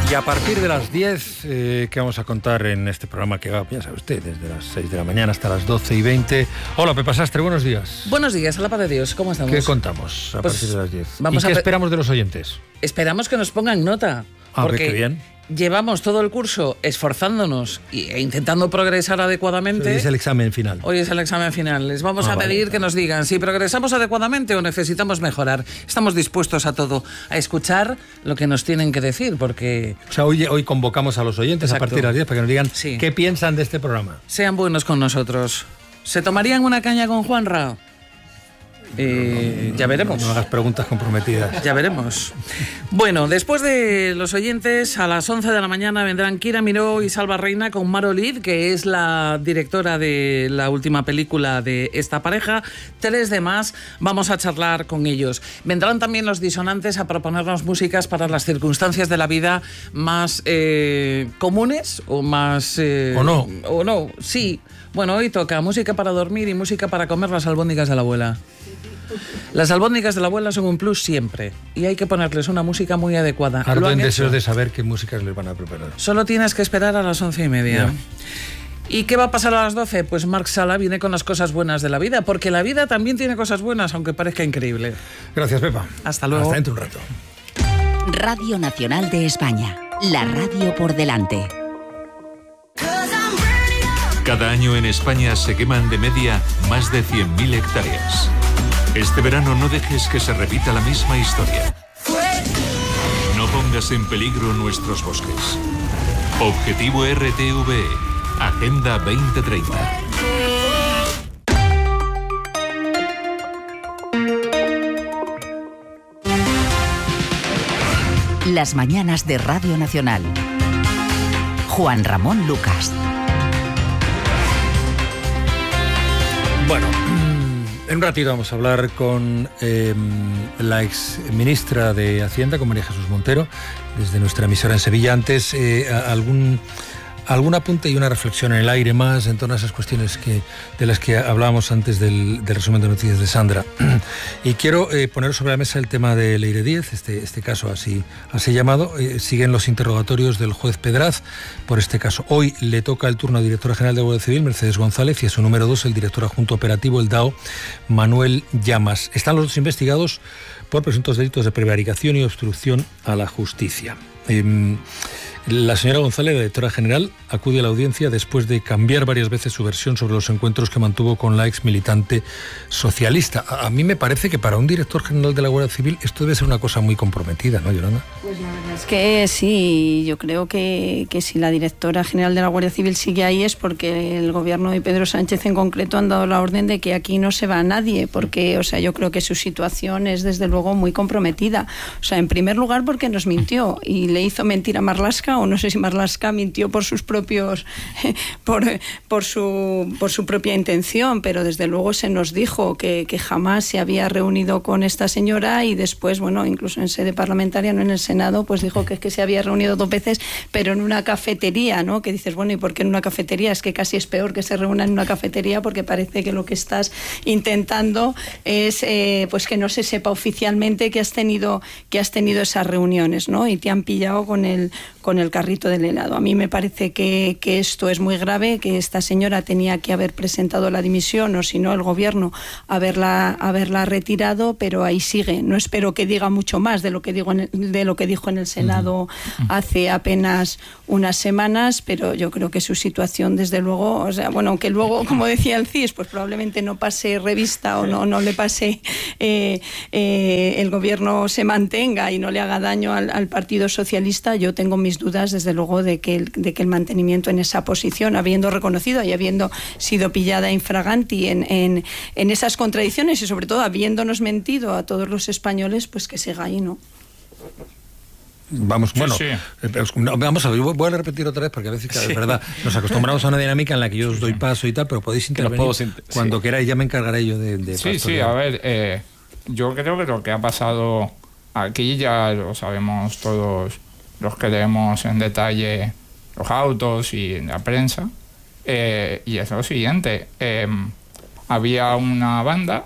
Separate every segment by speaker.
Speaker 1: Y a partir de las 10, que vamos a contar en este programa que va, ya sabe usted, desde las 6 de la mañana hasta las 12:20. Hola, Pepa Sastre, buenos días.
Speaker 2: Buenos días, a la paz de Dios, ¿cómo estamos?
Speaker 1: ¿Qué contamos a partir de las 10?
Speaker 2: Vamos
Speaker 1: ¿Y qué esperamos de los oyentes?
Speaker 2: Esperamos que nos pongan nota.
Speaker 1: Porque qué bien.
Speaker 2: Llevamos todo el curso esforzándonos e intentando progresar adecuadamente.
Speaker 1: Hoy es el examen final.
Speaker 2: Hoy es el examen final. Les vamos a pedir que nos digan si progresamos adecuadamente o necesitamos mejorar. Estamos dispuestos a todo, a escuchar lo que nos tienen que decir, porque...
Speaker 1: O sea, hoy convocamos a los oyentes. Exacto. A partir de las 10 para que nos digan qué piensan de este programa.
Speaker 2: Sean buenos con nosotros. ¿Se tomarían una caña con Juanra? Ya veremos.
Speaker 1: No hagas preguntas comprometidas.
Speaker 2: Ya veremos. Bueno, después de los oyentes, a las 11 de la mañana vendrán Kira Miró y Salva Reina con Mar Olid, que es la directora de la última película de esta pareja. 3 de más, vamos a charlar con ellos. Vendrán también los disonantes a proponernos músicas para las circunstancias de la vida más comunes o más...
Speaker 1: ¿O no?
Speaker 2: O no, sí. Bueno, hoy toca música para dormir y música para comer las albóndigas de la abuela. Las albóndigas de la abuela son un plus siempre y hay que ponerles una música muy adecuada.
Speaker 1: Ardo en deseos de saber qué músicas les van a preparar.
Speaker 2: Solo tienes que esperar a las 11:30.
Speaker 1: Ya.
Speaker 2: ¿Y qué va a pasar a las 12? Pues Marc Sala viene con las cosas buenas de la vida, porque la vida también tiene cosas buenas, aunque parezca increíble.
Speaker 1: Gracias, Pepa.
Speaker 2: Hasta luego.
Speaker 1: Hasta dentro un rato.
Speaker 3: Radio Nacional de España. La radio por delante.
Speaker 4: Cada año en España se queman de media más de 100.000 hectáreas. Este verano no dejes que se repita la misma historia. No pongas en peligro nuestros bosques. Objetivo RTVE. Agenda 2030.
Speaker 3: Las mañanas de Radio Nacional. Juan Ramón Lucas.
Speaker 1: Bueno, en un ratito vamos a hablar con la ex ministra de Hacienda, con María Jesús Montero, desde nuestra emisora en Sevilla. Antes, algún apunte y una reflexión en el aire más en torno a esas cuestiones de las que hablábamos antes del resumen de noticias de Sandra. Y quiero poner sobre la mesa el tema de Leire Díez, este caso así llamado. Siguen los interrogatorios del juez Pedraz por este caso. Hoy le toca el turno a directora general de Guardia Civil, Mercedes González, y a su número 2, el director adjunto operativo, el DAO, Manuel Llamas. Están los dos investigados por presuntos delitos de prevaricación y obstrucción a la justicia. La señora González, la directora general, acude a la audiencia después de cambiar varias veces su versión sobre los encuentros que mantuvo con la ex militante socialista. A mí me parece que para un director general de la Guardia Civil esto debe ser una cosa muy comprometida, ¿no, Yolanda?
Speaker 5: Pues la verdad es que sí, yo creo que si la directora general de la Guardia Civil sigue ahí es porque el gobierno de Pedro Sánchez en concreto han dado la orden de que aquí no se va nadie, porque, o sea, yo creo que su situación es desde luego muy comprometida. O sea, en primer lugar porque nos mintió y le hizo mentir a Marlaska, o no sé si Marlaska mintió por sus propios por su propia intención, pero desde luego se nos dijo que jamás se había reunido con esta señora y después, bueno, incluso en sede parlamentaria, no en el Senado, pues dijo que se había reunido 2 veces, pero en una cafetería, ¿no? Que dices, bueno, ¿y por qué en una cafetería? Es que casi es peor que se reúna en una cafetería porque parece que lo que estás intentando es pues que no se sepa oficialmente que has tenido esas reuniones, ¿no? Y te han pillado con el carrito del helado. A mí me parece que esto es muy grave, que esta señora tenía que haber presentado la dimisión o si no el gobierno haberla retirado, pero ahí sigue. No espero que diga mucho más de lo que dijo en el Senado hace apenas unas semanas, pero yo creo que su situación desde luego, o sea, bueno, aunque luego, como decía el CIS, pues probablemente no pase revista o no le pase el gobierno se mantenga y no le haga daño al Partido Socialista, yo tengo mis dudas desde luego de que el mantenimiento en esa posición, habiendo reconocido y habiendo sido pillada infraganti en esas contradicciones y sobre todo habiéndonos mentido a todos los españoles, pues que siga ahí, ¿no?
Speaker 1: Vamos,
Speaker 6: sí,
Speaker 1: bueno,
Speaker 6: sí.
Speaker 1: Vamos a ver, voy a repetir otra vez porque a veces, claro, es verdad, nos acostumbramos a una dinámica en la que yo os doy paso y tal, pero podéis intervenir cuando queráis, ya me encargaré yo de
Speaker 6: Sí, a ver, yo creo que lo que ha pasado aquí ya lo sabemos todos los que leemos en detalle los autos y la prensa, y es lo siguiente, había una banda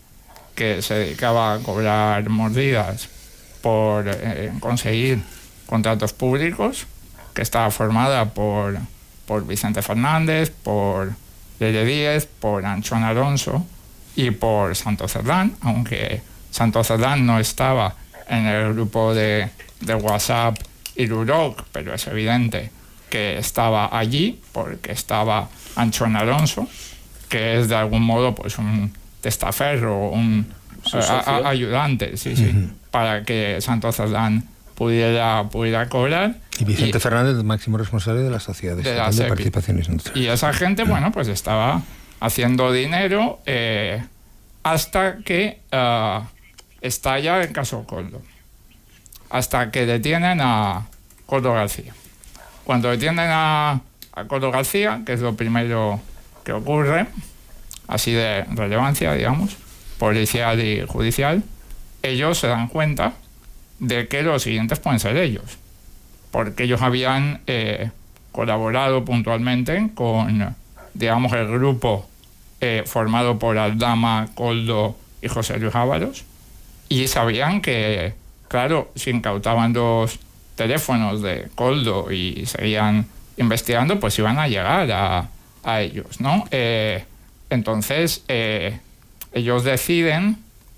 Speaker 6: que se dedicaba a cobrar mordidas por conseguir contratos públicos, que estaba formada por Vicente Fernández, por Leire Díez, por Anchón Alonso y por Santos Cerdán, aunque Santos Cerdán no estaba en el grupo de WhatsApp y Luroc, pero es evidente que estaba allí porque estaba Anchón Alonso, que es de algún modo pues un testaferro, un ayudante, para que Santos Cerdán pudiera cobrar.
Speaker 1: Y Vicente Fernández, máximo responsable de la Sociedad Estatal de Participaciones Industriales.
Speaker 6: Y esa gente, bueno, pues estaba haciendo dinero hasta que estalla el caso Koldo. Hasta que detienen a Koldo García. Cuando detienen a Koldo García, que es lo primero que ocurre, así de relevancia, digamos, policial y judicial, ellos se dan cuenta de que los siguientes pueden ser ellos, porque ellos habían colaborado puntualmente con, digamos, el grupo formado por Aldama, Koldo y José Luis Ábalos, y sabían que, claro, si incautaban los teléfonos de Koldo y seguían investigando, pues iban a llegar a ellos, ¿no? Entonces, ellos deciden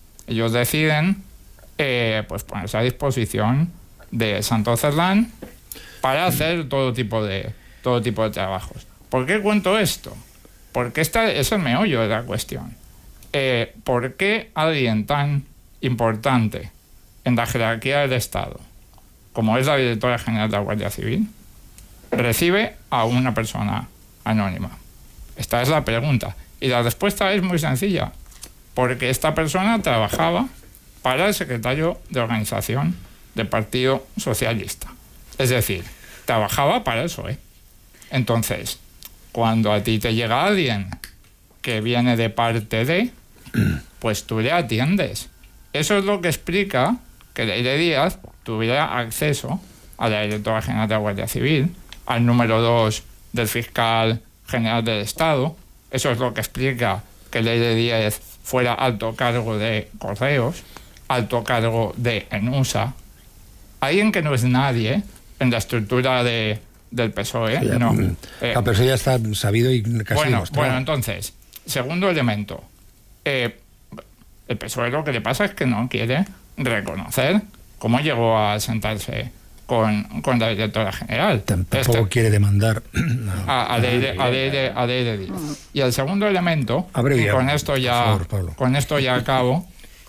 Speaker 6: pues ponerse a disposición de Santos Cerdán para hacer todo tipo de trabajos. ¿Por qué cuento esto? Porque es el meollo de la cuestión. ¿Por qué alguien tan importante en la jerarquía del Estado, como es la directora general de la Guardia Civil, recibe a una persona anónima? Esta es la pregunta. Y la respuesta es muy sencilla. Porque esta persona trabajaba para el secretario de organización del Partido Socialista. Es decir, trabajaba para el PSOE. Entonces, cuando a ti te llega alguien que viene de parte de, pues tú le atiendes. Eso es lo que explica que Leire Díez tuviera acceso a la directora general de la Guardia Civil, al número 2 del fiscal general del Estado. Eso es lo que explica que Leire Díez fuera alto cargo de Correos, alto cargo de ENUSA, alguien que no es nadie en la estructura del PSOE.
Speaker 1: Sí,
Speaker 6: no.
Speaker 1: Pero eso ya está sabido y casi demostrado.
Speaker 6: Bueno, entonces, segundo elemento. El PSOE lo que le pasa es que no quiere reconocer cómo llegó a sentarse con la directora general.
Speaker 1: Tampoco quiere demandar
Speaker 6: a Leire Díez. Y el segundo elemento, y con esto ya acabo,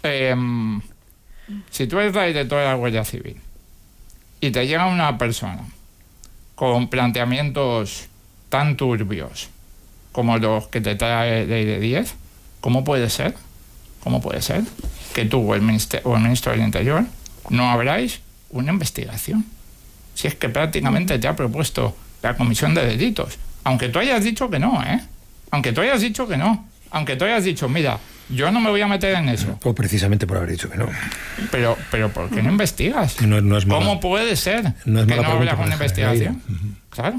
Speaker 6: si tú eres la directora de la Guardia Civil y te llega una persona con planteamientos tan turbios como los que te trae Leire Díez, ¿cómo puede ser que tú o el ministro del Interior no abráis una investigación? Si es que prácticamente te ha propuesto la comisión de delitos, aunque tú hayas dicho que no, aunque tú hayas dicho, mira, yo no me voy a meter en eso.
Speaker 1: O precisamente por haber dicho que no.
Speaker 6: Pero ¿por qué no investigas?
Speaker 1: No es
Speaker 6: ¿Cómo puede ser que no abras una investigación? Claro.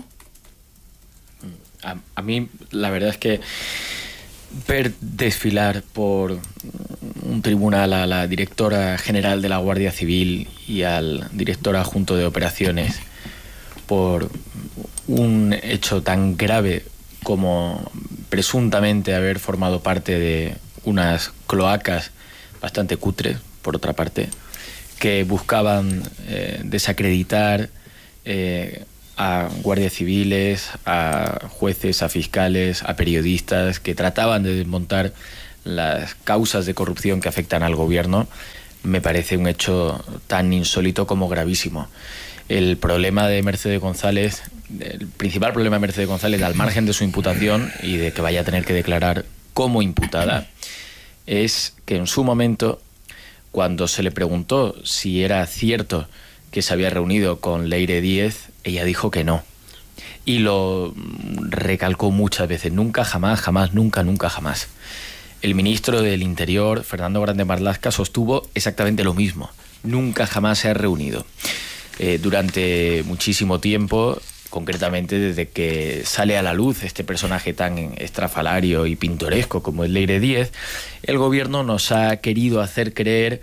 Speaker 7: A mí la verdad es que ver desfilar por un tribunal a la directora general de la Guardia Civil y al director adjunto de operaciones por un hecho tan grave como presuntamente haber formado parte de unas cloacas bastante cutres, por otra parte, que buscaban desacreditar a guardias civiles, a jueces, a fiscales, a periodistas, que trataban de desmontar las causas de corrupción que afectan al gobierno, me parece un hecho tan insólito como gravísimo. El problema de Mercedes González, el principal problema de Mercedes González, al margen de su imputación y de que vaya a tener que declarar como imputada, es que en su momento, cuando se le preguntó si era cierto que se había reunido con Leire Díez, ella dijo que no. Y lo recalcó muchas veces. Nunca, jamás, jamás, nunca, nunca, jamás. El ministro del Interior, Fernando Grande Marlaska, sostuvo exactamente lo mismo. Nunca, jamás se ha reunido. Durante muchísimo tiempo, concretamente desde que sale a la luz este personaje tan estrafalario y pintoresco como es Leire Díez, el gobierno nos ha querido hacer creer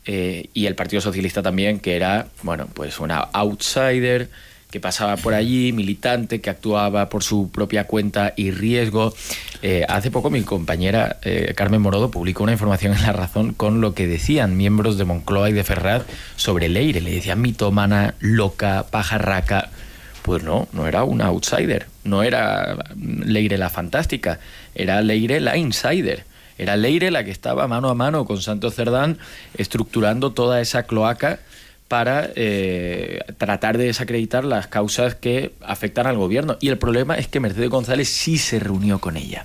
Speaker 7: y el Partido Socialista también, que era, bueno, pues una outsider que pasaba por allí, militante, que actuaba por su propia cuenta y riesgo. Hace poco mi compañera Carmen Morodo publicó una información en La Razón con lo que decían miembros de Moncloa y de Ferraz sobre Leire. Le decían mitómana, loca, pajarraca. Pues no era una outsider, no era Leire la fantástica, era Leire la insider. Era Leire la que estaba mano a mano con Santos Cerdán estructurando toda esa cloaca para tratar de desacreditar las causas que afectan al gobierno. Y el problema es que Mercedes González sí se reunió con ella.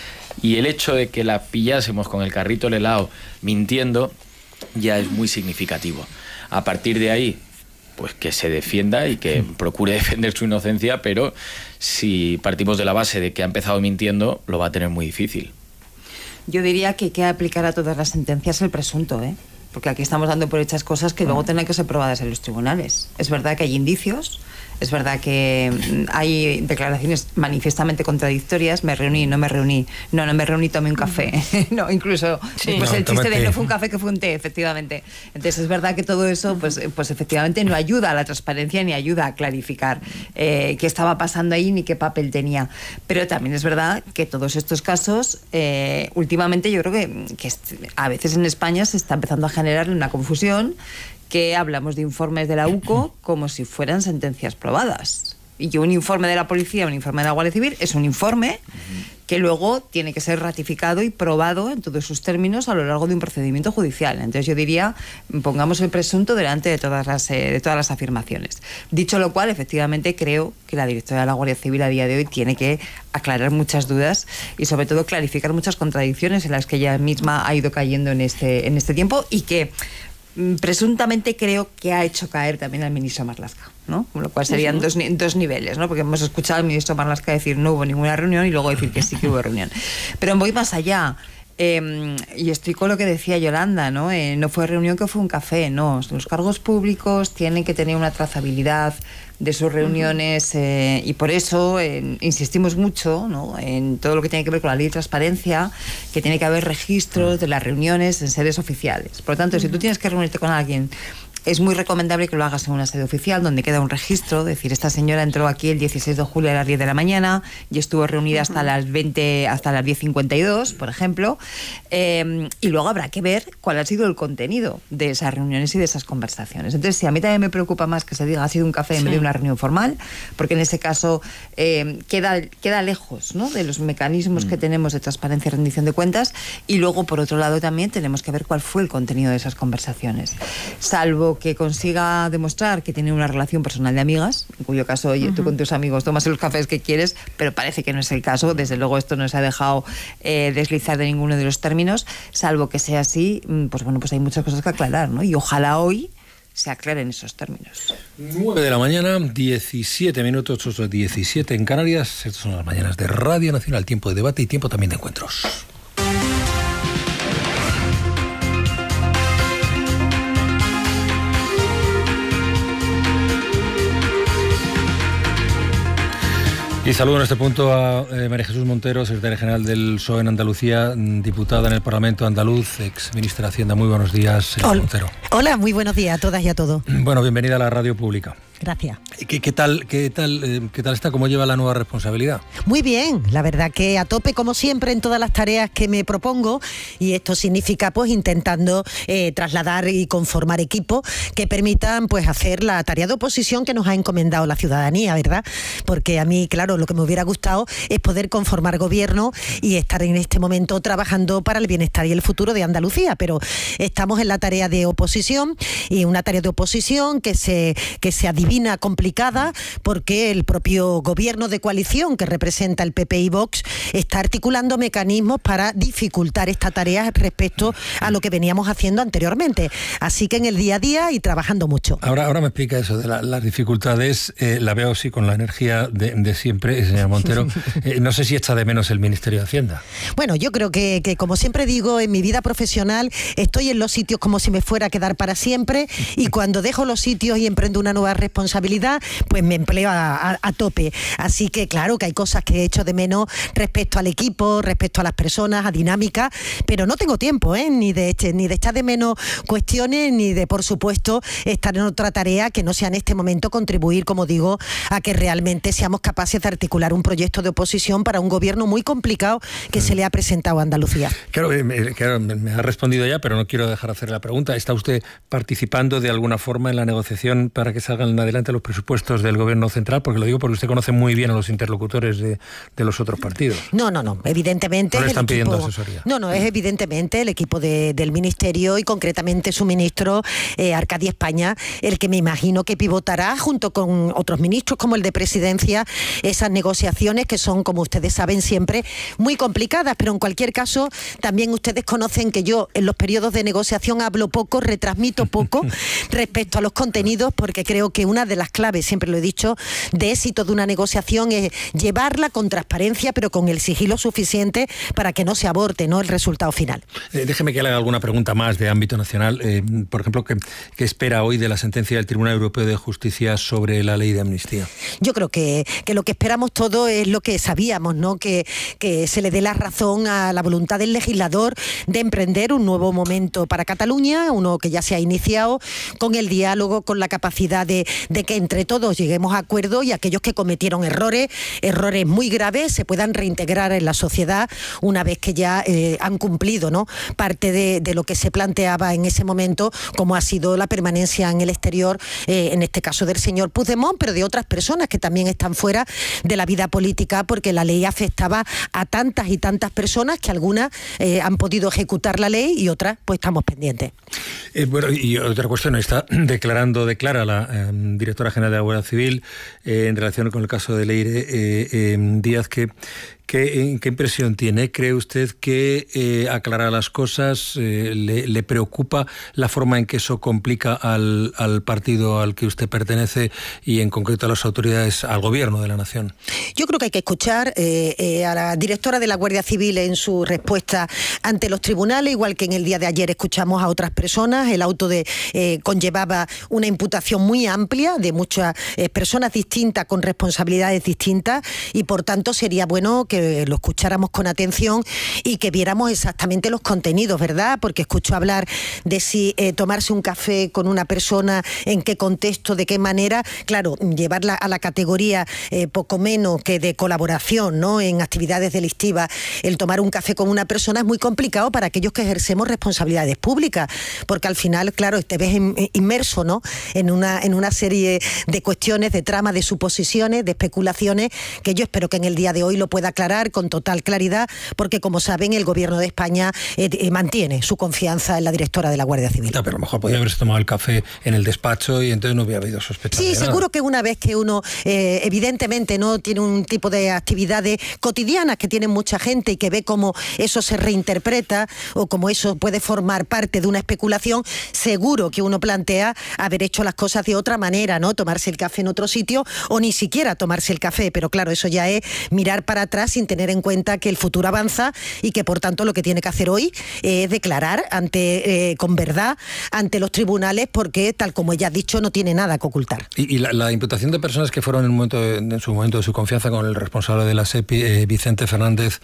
Speaker 7: Y el hecho de que la pillásemos con el carrito del helado mintiendo ya es muy significativo. A partir de ahí, pues que se defienda y que procure defender su inocencia, pero si partimos de la base de que ha empezado mintiendo, lo va a tener muy difícil.
Speaker 8: Yo diría que hay que aplicar a todas las sentencias el presunto, porque aquí estamos dando por hechas cosas que luego tendrán que ser probadas en los tribunales. Es verdad que hay indicios, es verdad que hay declaraciones manifiestamente contradictorias. Me reuní, no me reuní. No me reuní, tomé un café. No, incluso pues el chiste de no fue un café, que fue un té, efectivamente. Entonces es verdad que todo eso pues efectivamente no ayuda a la transparencia ni ayuda a clarificar qué estaba pasando ahí ni qué papel tenía. Pero también es verdad que todos estos casos últimamente yo creo que a veces en España se está empezando a generar una confusión, que hablamos de informes de la UCO como si fueran sentencias probadas. Y que un informe de la policía, un informe de la Guardia Civil, es un informe que luego tiene que ser ratificado y probado en todos sus términos a lo largo de un procedimiento judicial. Entonces yo diría, pongamos el presunto delante de todas las afirmaciones. Dicho lo cual, efectivamente creo que la directora de la Guardia Civil a día de hoy tiene que aclarar muchas dudas y sobre todo clarificar muchas contradicciones en las que ella misma ha ido cayendo en este tiempo, y que presuntamente creo que ha hecho caer también al ministro Marlaska, ¿no? Con lo cual serían dos niveles, ¿no? Porque hemos escuchado al ministro Marlaska decir no hubo ninguna reunión y luego decir que sí que hubo reunión. Pero voy más allá. Y estoy con lo que decía Yolanda, ¿no? No fue reunión, que fue un café, no. Los cargos públicos tienen que tener una trazabilidad de sus reuniones, y por eso insistimos mucho, ¿no?, en todo lo que tiene que ver con la ley de transparencia, que tiene que haber registros de las reuniones en sedes oficiales. Por lo tanto, si tú tienes que reunirte con alguien, es muy recomendable que lo hagas en una sede oficial donde queda un registro, decir, esta señora entró aquí el 16 de julio a las 10 de la mañana y estuvo reunida hasta las 10:52, por ejemplo, y luego habrá que ver cuál ha sido el contenido de esas reuniones y de esas conversaciones. Entonces, sí, a mí también me preocupa más que se diga ha sido un café en vez de una reunión formal, porque en ese caso queda lejos, ¿no?, de los mecanismos que tenemos de transparencia y rendición de cuentas, y luego, por otro lado, también tenemos que ver cuál fue el contenido de esas conversaciones. Salvo que consiga demostrar que tiene una relación personal de amigas, en cuyo caso, oye, tú con tus amigos tomas los cafés que quieres, pero parece que no es el caso. Desde luego esto no se ha dejado deslizar de ninguno de los términos. Salvo que sea así, pues bueno, pues hay muchas cosas que aclarar, ¿no? Y ojalá hoy se aclaren esos términos.
Speaker 1: 9 de la mañana, 17 minutos, 8:17 en Canarias. Estas son las mañanas de Radio Nacional, tiempo de debate y tiempo también de encuentros. Y saludo en este punto a María Jesús Montero, secretaria general del PSOE en Andalucía, diputada en el Parlamento andaluz, ex ministra de Hacienda. Muy buenos días, señora Montero.
Speaker 9: Hola, muy buenos días a todas y a todos.
Speaker 1: Bueno, bienvenida a la radio pública.
Speaker 9: Gracias.
Speaker 1: ¿Qué tal está? ¿Cómo lleva la nueva responsabilidad?
Speaker 9: Muy bien, la verdad que a tope como siempre en todas las tareas que me propongo, y esto significa pues intentando trasladar y conformar equipos que permitan pues hacer la tarea de oposición que nos ha encomendado la ciudadanía, ¿verdad? Porque a mí, claro, lo que me hubiera gustado es poder conformar gobierno y estar en este momento trabajando para el bienestar y el futuro de Andalucía, pero estamos en la tarea de oposición, y una tarea de oposición que se adivina complicada, porque el propio gobierno de coalición que representa el PP y Vox está articulando mecanismos para dificultar esta tarea respecto a lo que veníamos haciendo anteriormente. Así que en el día a día y trabajando mucho.
Speaker 1: Ahora me explica eso de las dificultades. La veo sí con la energía de siempre, señora Montero. No sé si echa de menos el Ministerio de Hacienda.
Speaker 9: Bueno, yo creo que como siempre digo, en mi vida profesional estoy en los sitios como si me fuera a quedar para siempre, y cuando dejo los sitios y emprendo una nueva responsabilidad, pues me empleo a tope. Así que claro que hay cosas que he hecho de menos respecto al equipo, respecto a las personas, a dinámica, pero no tengo tiempo, ni de echar de menos cuestiones, ni de, por supuesto, estar en otra tarea que no sea en este momento contribuir, como digo, a que realmente seamos capaces de articular un proyecto de oposición para un gobierno muy complicado que se le ha presentado a Andalucía.
Speaker 1: Claro, me ha respondido ya, pero no quiero dejar de hacer la pregunta. ¿Está usted participando de alguna forma en la negociación para que salgan adelante los presupuestos del Gobierno central? Porque lo digo porque usted conoce muy bien a los interlocutores de los otros partidos.
Speaker 9: No, evidentemente...
Speaker 1: ¿No le están pidiendo asesoría?
Speaker 9: No, es evidentemente el equipo del Ministerio y concretamente su ministro, Arcadi España, el que me imagino que pivotará junto con otros ministros como el de Presidencia esas negociaciones que son, como ustedes saben, siempre muy complicadas, pero en cualquier caso también ustedes conocen que yo en los periodos de negociación hablo poco, retransmito poco respecto a los contenidos, porque creo que una de las claves, siempre lo he dicho, de éxito de una negociación es llevarla con transparencia, pero con el sigilo suficiente para que no se aborte, ¿no?, el resultado final.
Speaker 1: Déjeme que le haga alguna pregunta más de ámbito nacional. Por ejemplo, ¿qué espera hoy de la sentencia del Tribunal Europeo de Justicia sobre la ley de amnistía?
Speaker 9: Yo creo que lo que esperamos todos es lo que sabíamos, ¿no?, que se le dé la razón a la voluntad del legislador de emprender un nuevo momento para Cataluña, uno que ya se ha iniciado, con el diálogo, con la capacidad de que entre todos lleguemos a acuerdo y aquellos que cometieron errores muy graves, se puedan reintegrar en la sociedad una vez que ya han cumplido, ¿no?, parte de lo que se planteaba en ese momento, como ha sido la permanencia en el exterior, en este caso del señor Puigdemont, pero de otras personas que también están fuera de la vida política, porque la ley afectaba a tantas y tantas personas que algunas han podido ejecutar la ley y otras pues estamos pendientes.
Speaker 1: Bueno, y otra cuestión, declara la directora general de la Guardia Civil en relación con el caso de Leire Díaz, ¿qué impresión tiene? ¿Cree usted que aclarar las cosas le preocupa la forma en que eso complica al partido al que usted pertenece y en concreto a las autoridades, al gobierno de la nación?
Speaker 9: Yo creo que hay que escuchar a la directora de la Guardia Civil en su respuesta ante los tribunales, igual que en el día de ayer escuchamos a otras personas. El auto conllevaba una imputación muy amplia de muchas personas distintas con responsabilidades distintas y por tanto sería bueno que lo escucháramos con atención y que viéramos exactamente los contenidos, ¿verdad? Porque escucho hablar de si tomarse un café con una persona, en qué contexto, de qué manera. Claro, llevarla a la categoría poco menos que de colaboración, ¿no?, en actividades delictivas, el tomar un café con una persona es muy complicado para aquellos que ejercemos responsabilidades públicas, porque al final, claro, te ves inmerso, ¿no?, en una serie de cuestiones, de tramas, de suposiciones, de especulaciones, que yo espero que en el día de hoy lo pueda aclarar con total claridad, porque como saben el Gobierno de España mantiene su confianza en la directora de la Guardia Civil.
Speaker 1: No, pero a lo mejor podía haberse tomado el café en el despacho y entonces no hubiera habido sospechas.
Speaker 9: Sí, seguro que una vez que uno evidentemente no tiene un tipo de actividades cotidianas que tiene mucha gente y que ve cómo eso se reinterpreta o cómo eso puede formar parte de una especulación, seguro que uno plantea haber hecho las cosas de otra manera, ¿no?, tomarse el café en otro sitio o ni siquiera tomarse el café, pero claro, eso ya es mirar para atrás sin tener en cuenta que el futuro avanza y que por tanto lo que tiene que hacer hoy es declarar con verdad ante los tribunales, porque tal como ella ha dicho no tiene nada que ocultar.
Speaker 1: Y la imputación de personas que fueron en su momento de su confianza con el responsable de la SEPI, Vicente Fernández,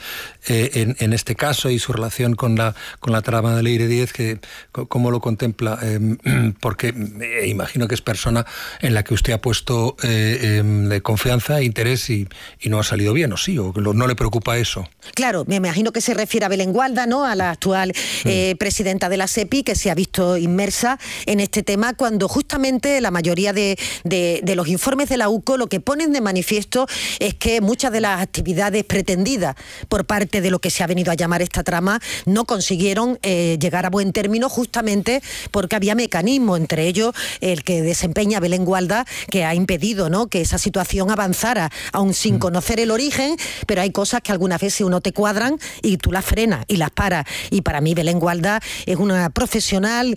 Speaker 1: en este caso y su relación con la trama de Leire Díaz, ¿cómo lo contempla? Porque imagino que es persona en la que usted ha puesto de confianza e interés y no ha salido bien, ¿o sí? ¿O no le preocupa eso?
Speaker 9: Claro, me imagino que se refiere a Belén Gualda, ¿no?, a la actual presidenta de la SEPI, que se ha visto inmersa en este tema cuando justamente la mayoría de los informes de la UCO lo que ponen de manifiesto es que muchas de las actividades pretendidas por parte de lo que se ha venido a llamar esta trama no consiguieron llegar a buen término, justamente porque había mecanismos, entre ellos el que desempeña Belén Gualda, que ha impedido, ¿no?, que esa situación avanzara, aún sin conocer el origen, pero hay hay cosas que algunas veces uno te cuadran y tú las frenas y las paras. Y para mí Belén Gualdá es una profesional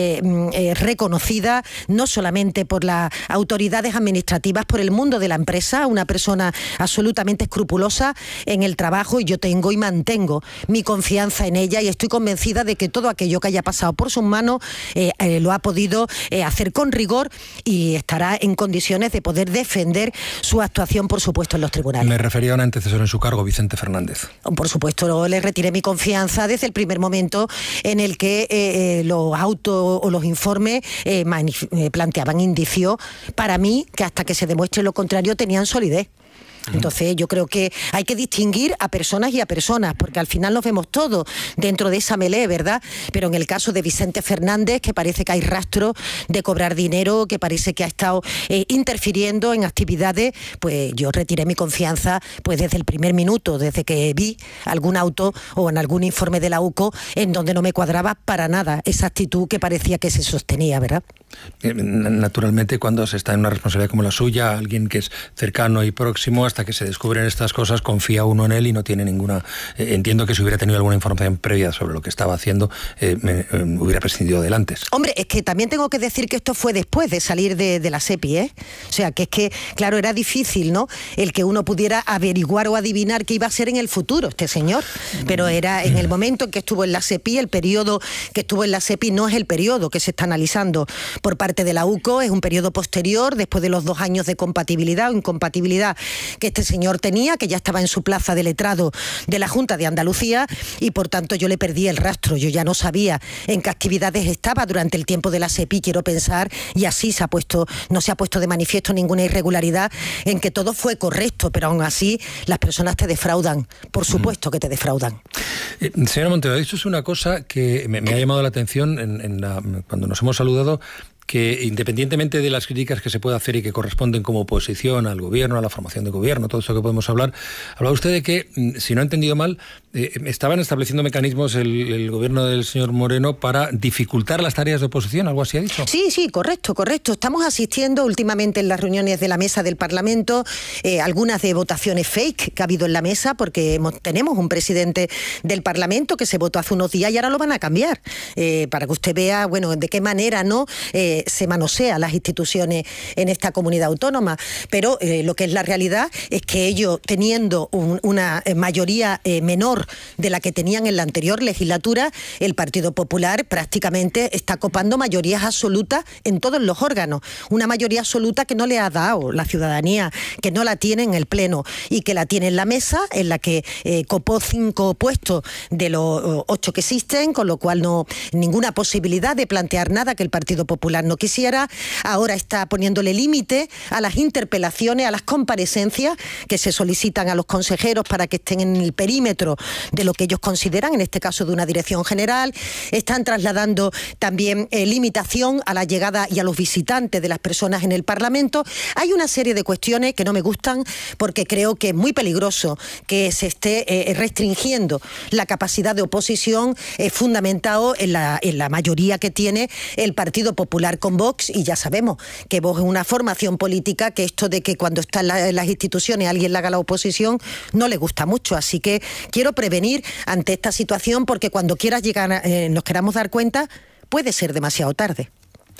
Speaker 9: reconocida no solamente por las autoridades administrativas, por el mundo de la empresa, una persona absolutamente escrupulosa en el trabajo, y yo tengo y mantengo mi confianza en ella y estoy convencida de que todo aquello que haya pasado por sus manos lo ha podido hacer con rigor y estará en condiciones de poder defender su actuación, por supuesto, en los tribunales.
Speaker 1: Me refería a un antecesor en su cargo, Vicente Fernández.
Speaker 9: Por supuesto, le retiré mi confianza desde el primer momento en el que los autos o los informes planteaban indicios, para mí, que hasta que se demuestre lo contrario tenían solidez. Entonces yo creo que hay que distinguir a personas y a personas, porque al final nos vemos todos dentro de esa melé, ¿verdad? Pero en el caso de Vicente Fernández, que parece que hay rastro de cobrar dinero, que parece que ha estado interfiriendo en actividades, pues yo retiré mi confianza pues desde el primer minuto, desde que vi algún auto o en algún informe de la UCO en donde no me cuadraba para nada esa actitud que parecía que se sostenía, ¿verdad?
Speaker 1: Naturalmente, cuando se está en una responsabilidad como la suya, alguien que es cercano y próximo, hasta que se descubren estas cosas, confía uno en él y no tiene ninguna... entiendo que si hubiera tenido alguna información previa sobre lo que estaba haciendo, hubiera prescindido del antes.
Speaker 9: Hombre, es que también tengo que decir que esto fue después de salir de la SEPI, ¿eh? O sea, que es que, claro, era difícil, ¿no?, el que uno pudiera averiguar o adivinar qué iba a ser en el futuro este señor. Pero era en el momento en que estuvo en la SEPI, el periodo que estuvo en la SEPI no es el periodo que se está analizando por parte de la UCO, es un periodo posterior, después de los 2 años de compatibilidad o incompatibilidad que este señor tenía, que ya estaba en su plaza de letrado de la Junta de Andalucía, y por tanto yo le perdí el rastro. Yo ya no sabía en qué actividades estaba durante el tiempo de la SEPI, quiero pensar, y así no se ha puesto de manifiesto ninguna irregularidad, en que todo fue correcto, pero aún así las personas te defraudan, por supuesto que te defraudan.
Speaker 1: Señora Montero, ha dicho una cosa que me ha llamado la atención cuando nos hemos saludado, que independientemente de las críticas que se puede hacer y que corresponden como oposición al gobierno, a la formación de gobierno, todo eso que podemos hablar, hablaba usted de que, si no he entendido mal, estaban estableciendo mecanismos el gobierno del señor Moreno para dificultar las tareas de oposición, ¿algo así ha dicho?
Speaker 9: Sí, correcto. Estamos asistiendo últimamente en las reuniones de la mesa del Parlamento, algunas de votaciones fake que ha habido en la mesa, porque tenemos un presidente del Parlamento que se votó hace unos días y ahora lo van a cambiar, para que usted vea, bueno, de qué manera se manosea las instituciones en esta comunidad autónoma. Pero lo que es la realidad es que ellos, teniendo una mayoría menor de la que tenían en la anterior legislatura, el Partido Popular prácticamente está copando mayorías absolutas en todos los órganos. Una mayoría absoluta que no le ha dado la ciudadanía, que no la tiene en el Pleno y que la tiene en la mesa, en la que copó 5 puestos de los 8 que existen, con lo cual no ninguna posibilidad de plantear nada que el Partido Popular no quisiera. Ahora está poniéndole límite a las interpelaciones, a las comparecencias que se solicitan a los consejeros para que estén en el perímetro de lo que ellos consideran, en este caso de una dirección general. Están trasladando también limitación a la llegada y a los visitantes de las personas en el Parlamento. Hay una serie de cuestiones que no me gustan, porque creo que es muy peligroso que se esté restringiendo la capacidad de oposición, fundamentado en la mayoría que tiene el Partido Popular con Vox, y ya sabemos que Vox es una formación política que esto de que cuando está en las instituciones alguien le haga la oposición no le gusta mucho. Así que quiero prevenir ante esta situación, porque cuando quieras llegar, nos queramos dar cuenta, puede ser demasiado tarde.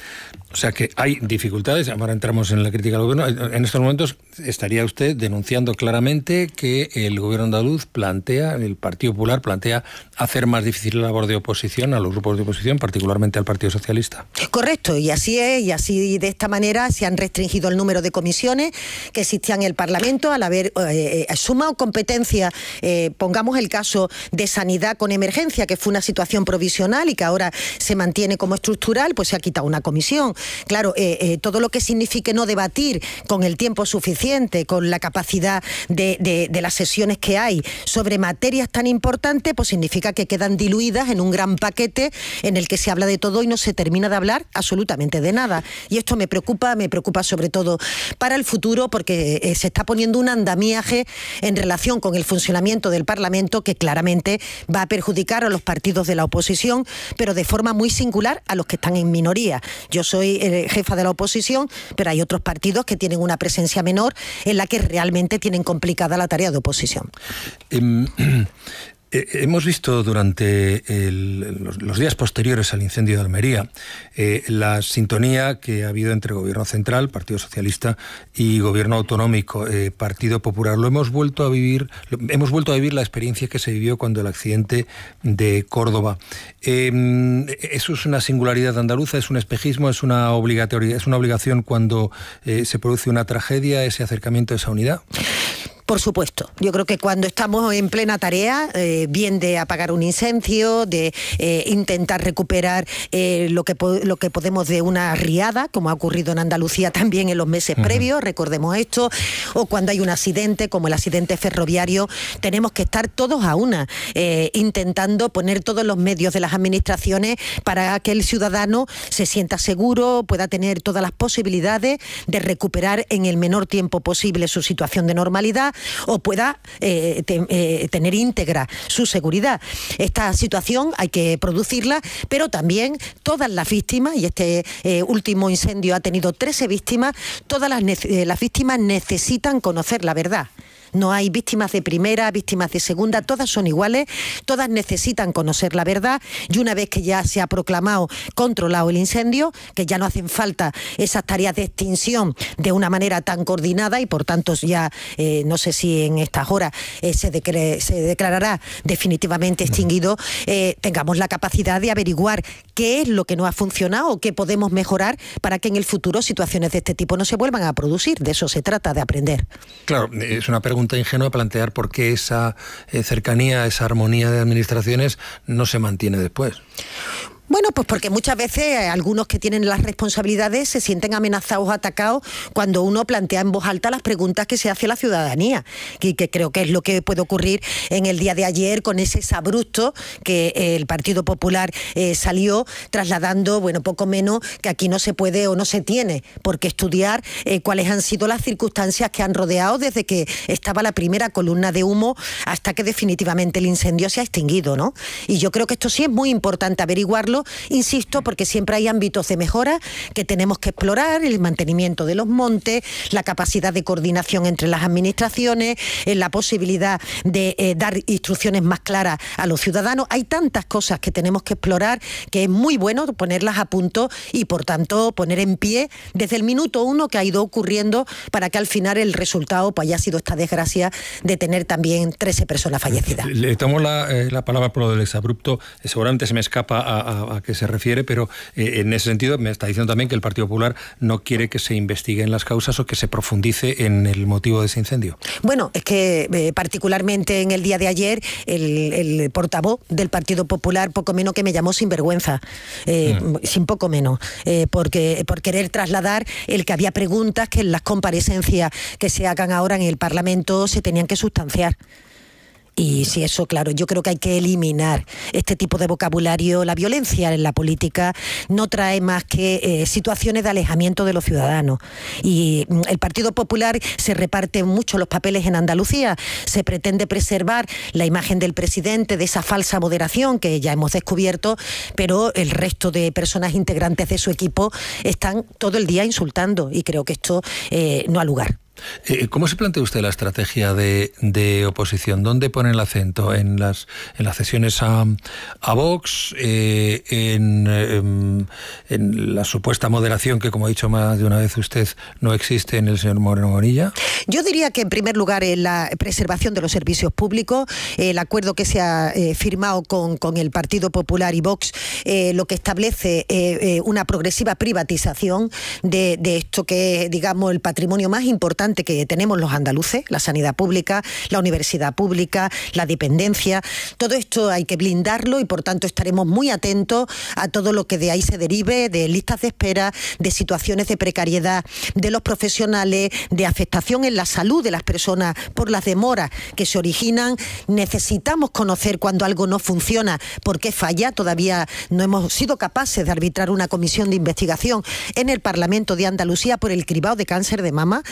Speaker 1: O sea que hay dificultades, ahora entramos en la crítica al gobierno. En estos momentos estaría usted denunciando claramente que el gobierno andaluz el Partido Popular plantea hacer más difícil la labor de oposición a los grupos de oposición, particularmente al Partido Socialista.
Speaker 9: Correcto, y así es, y así de esta manera se han restringido el número de comisiones que existían en el Parlamento al haber sumado competencia. Pongamos el caso de sanidad con emergencia, que fue una situación provisional y que ahora se mantiene como estructural, pues se ha quitado una comisión. Claro, todo lo que signifique no debatir con el tiempo suficiente, con la capacidad de las sesiones que hay sobre materias tan importantes, pues significa que quedan diluidas en un gran paquete en el que se habla de todo y no se termina de hablar absolutamente de nada. Y esto me preocupa sobre todo para el futuro, porque se está poniendo un andamiaje en relación con el funcionamiento del Parlamento que claramente va a perjudicar a los partidos de la oposición, pero de forma muy singular a los que están en minoría. Yo soy soy jefa de la oposición, pero hay otros partidos que tienen una presencia menor en la que realmente tienen complicada la tarea de oposición.
Speaker 1: Hemos visto durante los días posteriores al incendio de Almería la sintonía que ha habido entre Gobierno Central, Partido Socialista, y Gobierno Autonómico, Partido Popular. Hemos vuelto a vivir la experiencia que se vivió cuando el accidente de Córdoba. ¿Eso es una singularidad andaluza? ¿Es un espejismo? ¿Es una obligación cuando se produce una tragedia, ese acercamiento, esa unidad?
Speaker 9: Por supuesto. Yo creo que cuando estamos en plena tarea, bien de apagar un incendio, de intentar recuperar lo que podemos de una riada, como ha ocurrido en Andalucía también en los meses previos, recordemos esto, o cuando hay un accidente, como el accidente ferroviario, tenemos que estar todos a una, intentando poner todos los medios de las administraciones para que el ciudadano se sienta seguro, pueda tener todas las posibilidades de recuperar en el menor tiempo posible su situación de normalidad, o pueda tener íntegra su seguridad. Esta situación hay que producirla, pero también todas las víctimas, y este último incendio ha tenido 13 víctimas, todas las víctimas necesitan conocer la verdad. No hay víctimas de primera, víctimas de segunda, todas son iguales, todas necesitan conocer la verdad, y una vez que ya se ha proclamado controlado el incendio, que ya no hacen falta esas tareas de extinción de una manera tan coordinada, y por tanto ya no sé si en estas horas se declarará definitivamente extinguido, tengamos la capacidad de averiguar qué es lo que no ha funcionado o qué podemos mejorar para que en el futuro situaciones de este tipo no se vuelvan a producir. De eso se trata, de aprender.
Speaker 1: Claro, es una pregunta ingenua plantear por qué esa cercanía, esa armonía de administraciones no se mantiene después.
Speaker 9: Bueno, pues porque muchas veces algunos que tienen las responsabilidades se sienten amenazados o atacados cuando uno plantea en voz alta las preguntas que se hace a la ciudadanía, y que creo que es lo que puede ocurrir en el día de ayer con ese exabrupto que el Partido Popular salió trasladando, bueno, poco menos que aquí no se puede o no se tiene por qué estudiar cuáles han sido las circunstancias que han rodeado desde que estaba la primera columna de humo hasta que definitivamente el incendio se ha extinguido, ¿no? Y yo creo que esto sí es muy importante averiguarlo, insisto, porque siempre hay ámbitos de mejora que tenemos que explorar: el mantenimiento de los montes, la capacidad de coordinación entre las administraciones, la posibilidad de dar instrucciones más claras a los ciudadanos. Hay tantas cosas que tenemos que explorar que es muy bueno ponerlas a punto y, por tanto, poner en pie desde el minuto 1 que ha ido ocurriendo para que al final el resultado pues haya sido esta desgracia de tener también 13 personas fallecidas.
Speaker 1: Le tomo la palabra por lo del exabrupto. Seguramente se me escapa a qué se refiere, pero en ese sentido me está diciendo también que el Partido Popular no quiere que se investiguen las causas o que se profundice en el motivo de ese incendio.
Speaker 9: Bueno, es que particularmente en el día de ayer el portavoz del Partido Popular poco menos que me llamó sinvergüenza, sin poco menos, por querer trasladar el que había preguntas que en las comparecencias que se hagan ahora en el Parlamento se tenían que sustanciar. Y si eso, claro, yo creo que hay que eliminar este tipo de vocabulario. La violencia en la política no trae más que situaciones de alejamiento de los ciudadanos. Y el Partido Popular se reparte mucho los papeles en Andalucía. Se pretende preservar la imagen del presidente, de esa falsa moderación que ya hemos descubierto, pero el resto de personas integrantes de su equipo están todo el día insultando, y creo que esto no ha lugar.
Speaker 1: ¿Cómo se plantea usted la estrategia de oposición? ¿Dónde pone el acento? ¿En las cesiones a Vox? ¿En la supuesta moderación que, como ha dicho más de una vez usted, no existe en el señor Moreno Bonilla?
Speaker 9: Yo diría que en primer lugar en la preservación de los servicios públicos, el acuerdo que se ha firmado con el Partido Popular y Vox, lo que establece una progresiva privatización de esto que es, digamos, el patrimonio más importante que tenemos los andaluces: la sanidad pública, la universidad pública, la dependencia. Todo esto hay que blindarlo, y por tanto estaremos muy atentos a todo lo que de ahí se derive, de listas de espera, de situaciones de precariedad de los profesionales, de afectación en la salud de las personas por las demoras que se originan. Necesitamos conocer cuando algo no funciona, por qué falla. Todavía no hemos sido capaces de arbitrar una comisión de investigación en el Parlamento de Andalucía por el cribado de cáncer de mama, aunque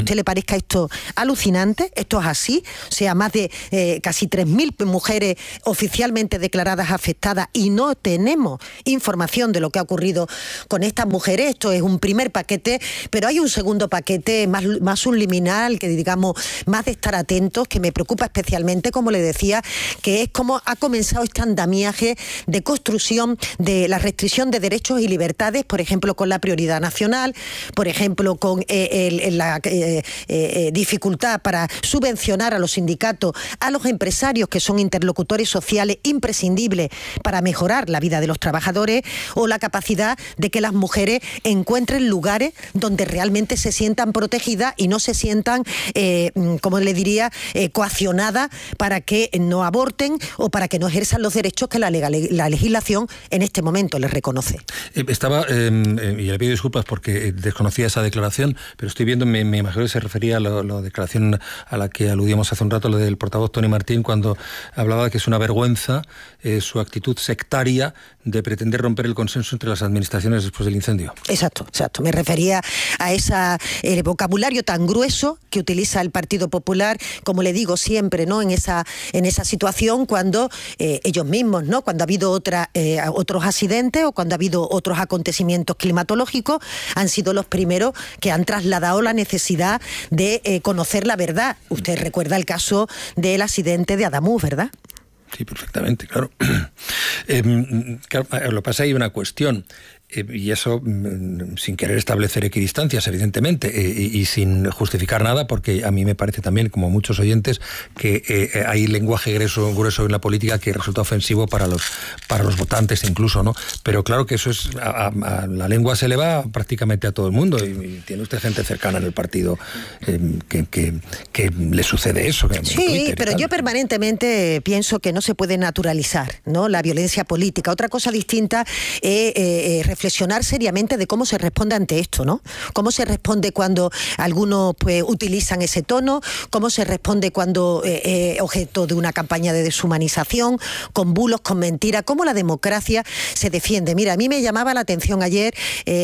Speaker 9: usted le parezca esto alucinante, esto es así, o sea, más de casi 3.000 mujeres oficialmente declaradas afectadas y no tenemos información de lo que ha ocurrido con estas mujeres. Esto es un primer paquete, pero hay un segundo paquete más subliminal, que digamos, más de estar atentos, que me preocupa especialmente, como le decía, que es cómo ha comenzado este andamiaje de construcción de la restricción de derechos y libertades, por ejemplo, con la prioridad nacional, por ejemplo, con la dificultad para subvencionar a los sindicatos, a los empresarios, que son interlocutores sociales imprescindibles para mejorar la vida de los trabajadores, o la capacidad de que las mujeres encuentren lugares donde realmente se sientan protegidas y no se sientan, como le diría, coaccionadas para que no aborten o para que no ejerzan los derechos que la legislación en este momento les reconoce. Y
Speaker 1: le pido disculpas porque desconocía esa declaración, pero estoy viendo, me imagino que se refería a la declaración a la que aludíamos hace un rato, lo del portavoz Toni Martín, cuando hablaba de que es una vergüenza su actitud sectaria de pretender romper el consenso entre las administraciones después del incendio.
Speaker 9: Exacto. Me refería a el vocabulario tan grueso que utiliza el Partido Popular, como le digo siempre, ¿no? En esa situación, cuando ellos mismos, ¿no? Cuando ha habido otros accidentes o cuando ha habido otros acontecimientos climatológicos, han sido los primeros que han trasladado la necesidad de conocer la verdad. Usted recuerda el caso del accidente de Adamuz, ¿verdad?
Speaker 1: Sí, perfectamente, claro. Lo que pasa, hay una cuestión. Y eso sin querer establecer equidistancias, evidentemente, y sin justificar nada, porque a mí me parece también, como muchos oyentes, que hay lenguaje grueso en la política que resulta ofensivo para los votantes incluso, ¿no? Pero claro que eso es, la lengua se le va prácticamente a todo el mundo, y tiene usted gente cercana en el partido que le sucede eso.
Speaker 9: Sí, pero yo permanentemente pienso que no se puede naturalizar, ¿no?, la violencia política. Otra cosa distinta es reflexionar seriamente de cómo se responde ante esto, ¿no? Cómo se responde cuando algunos utilizan ese tono, cómo se responde cuando objeto de una campaña de deshumanización, con bulos, con mentiras, cómo la democracia se defiende. Mira, a mí me llamaba la atención ayer